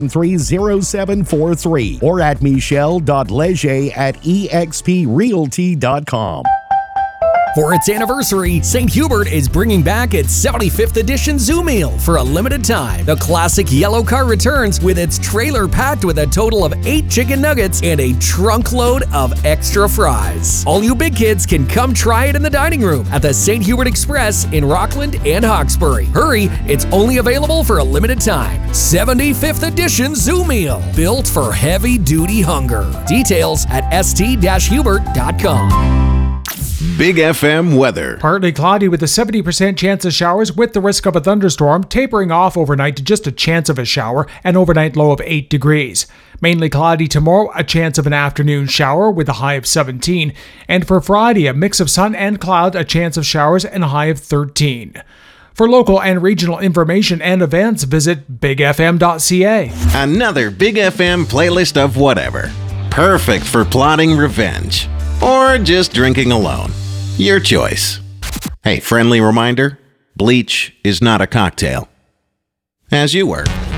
30743 or at michelle.leger@exprealty.com. For its anniversary, St. Hubert is bringing back its 75th edition Zoo Meal for a limited time. The classic yellow car returns with its trailer packed with a total of 8 chicken nuggets and a trunk load of extra fries. All you big kids can come try it in the dining room at the St. Hubert Express in Rockland and Hawkesbury. Hurry, it's only available for a limited time. 75th edition Zoo Meal, built for heavy-duty hunger. Details at st-hubert.com. Big FM weather. Partly cloudy with a 70% chance of showers with the risk of a thunderstorm, tapering off overnight to just a chance of a shower, an overnight low of 8 degrees. Mainly cloudy tomorrow, a chance of an afternoon shower with a high of 17. And for Friday, a mix of sun and cloud, a chance of showers, and a high of 13. For local and regional information and events, visit bigfm.ca. Another Big FM playlist of whatever. Perfect for plotting revenge. Or just drinking alone. Your choice. Hey, friendly reminder, bleach is not a cocktail. As you were.